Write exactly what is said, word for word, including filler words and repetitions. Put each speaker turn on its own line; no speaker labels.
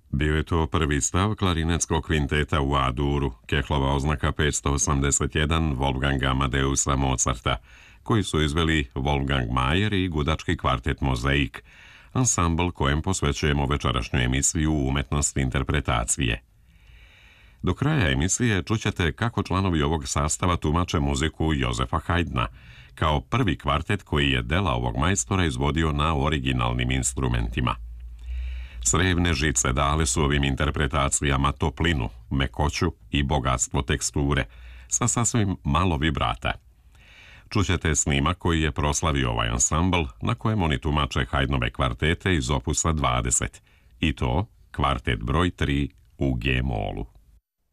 Bio je to prvi stav klarinetskog kvinteta u A-duru, Kehlova oznaka petsto osamdeset jedan Wolfganga Amadeusa Mozarta, koji su izveli Wolfgang Mayer i gudački kvartet Mozaik, ansambl kojem posvećujemo večerašnju emisiju Umetnost interpretacije. Do kraja emisije čućete kako članovi ovog sastava tumače muziku Josefa Haydna, kao prvi kvartet koji je dela ovog majstora izvodio na originalnim instrumentima. Srevne žice dale su ovim interpretacijama toplinu, mekoću i bogatstvo teksture, sa sasvim malo vibrata. Čućete snimak koji je proslavio ovaj ansambl, na kojem oni tumače Haydnove kvartete iz opusa dvadeset, i to kvartet broj tri u G-molu.